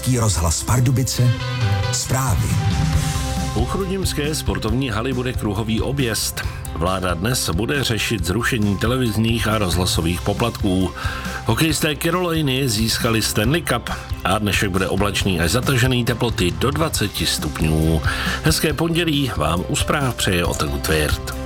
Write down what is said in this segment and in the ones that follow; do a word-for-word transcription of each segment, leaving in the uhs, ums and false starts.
Český rozhlas Pardubice, zprávy. U chrudimské sportovní haly bude kruhový objezd. Vláda dnes bude řešit zrušení televizních a rozhlasových poplatků. Hokejisté Caroliny získali Stanley Cup a dnešek bude oblačný až zatažený, teploty do dvacet stupňů. Hezké pondělí vám u zpráv přeje Otel Tvěrt.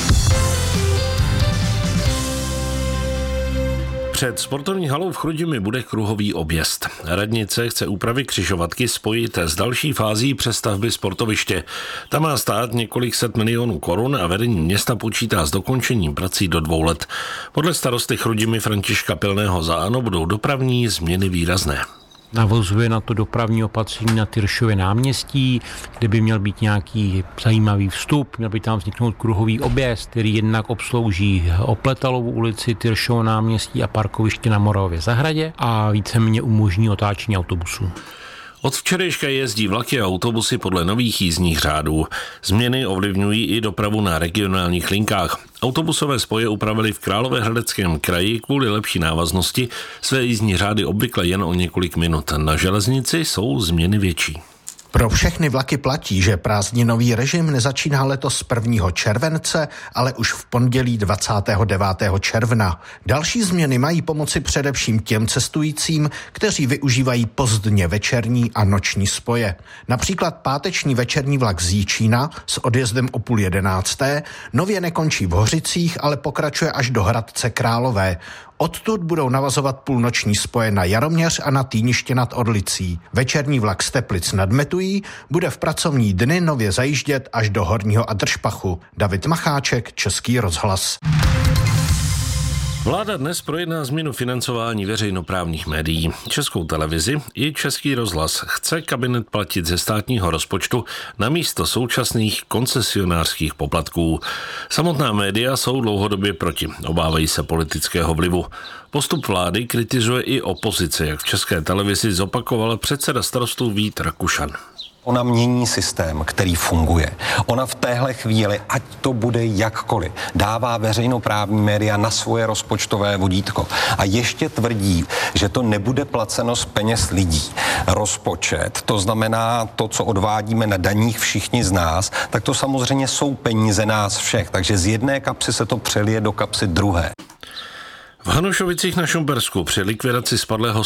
Před sportovní halou v Chrudimi bude kruhový objezd. Radnice chce úpravy křižovatky spojit s další fází přestavby sportoviště. Ta má stát několik set milionů korun a vedení města počítá s dokončením prací do dvou let. Podle starosty Chrudimi Františka Pilného za ANO budou dopravní změny výrazné. Navozuje na to dopravní opatření na Tyršově náměstí, kde by měl být nějaký zajímavý vstup, měl by tam vzniknout kruhový objezd, který jednak obslouží Opletalovu ulici, Tyršovo náměstí a parkoviště na Moravově zahradě a víceméně umožní otáčení autobusů. Od včerejška jezdí vlaky a autobusy podle nových jízdních řádů. Změny ovlivňují i dopravu na regionálních linkách. Autobusové spoje upravili v Královéhradeckém kraji kvůli lepší návaznosti. Své jízdní řády obvykle jen o několik minut. Na železnici jsou změny větší. Pro všechny vlaky platí, že prázdninový režim nezačíná letos prvního července, ale už v pondělí dvacátého devátého června. Další změny mají pomoci především těm cestujícím, kteří využívají pozdně večerní a noční spoje. Například páteční večerní vlak z Jíčína s odjezdem o půl jedenácté nově nekončí v Hořicích, ale pokračuje až do Hradce Králové. Odtud budou navazovat půlnoční spoje na Jaroměř a na Týniště nad Orlicí. Večerní vlak z Teplic nad Metují bude v pracovní dny nově zajíždět až do Horního Adršpachu. David Macháček, Český rozhlas. Vláda dnes projedná změnu financování veřejnoprávních médií. Českou televizi i Český rozhlas chce kabinet platit ze státního rozpočtu namísto současných koncesionářských poplatků. Samotná média jsou dlouhodobě proti, obávají se politického vlivu. Postup vlády kritizuje i opozice, jak v České televizi zopakoval předseda starostů Vít Rakušan. Ona mění systém, který funguje. Ona v téhle chvíli, ať to bude jakkoliv, dává veřejnoprávní média na svoje rozpočtové vodítko. A ještě tvrdí, že to nebude placeno z peněz lidí. Rozpočet, to znamená to, co odvádíme na daních všichni z nás, tak to samozřejmě jsou peníze nás všech. Takže z jedné kapsy se to přelije do kapsy druhé. V Hanušovicích na Šumpersku při likvidaci spadlého